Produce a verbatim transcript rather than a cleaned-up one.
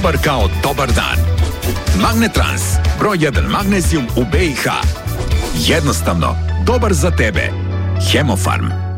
Dobar kao dobar dan. Magnetrans, broj jedan magnezijum u B i H. Jednostavno, dobar za tebe. Hemofarm.